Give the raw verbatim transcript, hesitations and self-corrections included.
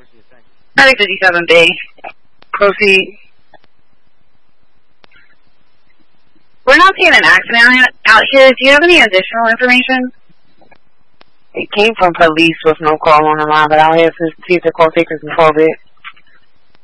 thirty fifty-seven B. Proceed. We're not seeing an accident out here. Do you have any additional information? It came from police with no call on the line, but I'll have to see if the call takers can solve it.